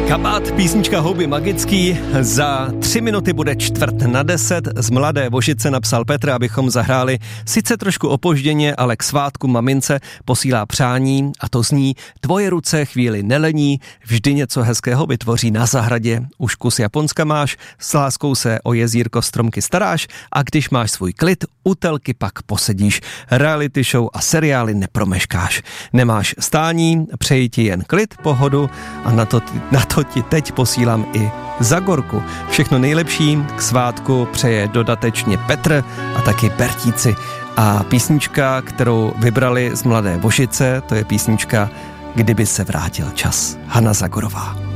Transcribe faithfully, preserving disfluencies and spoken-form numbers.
Kabát, písnička Houby magický, za tři minuty bude čtvrt na deset, z Mladé Vožice napsal Petr, abychom zahráli sice trošku opožděně, ale k svátku mamince posílá přání a to zní: tvoje ruce chvíli nelení, vždy něco hezkého vytvoří na zahradě, už kus Japonska máš, s láskou se o jezírko stromky staráš a když máš svůj klid, u telky pak posedíš, reality show a seriály nepromeškáš, nemáš stání, přeji ti jen klid, pohodu a na to, na to ti teď posílám i Zagorku. Všechno nejlepší k svátku přeje dodatečně Petr a taky Bertíci. A písnička, kterou vybrali z Mladé Vožice, to je písnička Kdyby se vrátil čas. Hana Zagorová.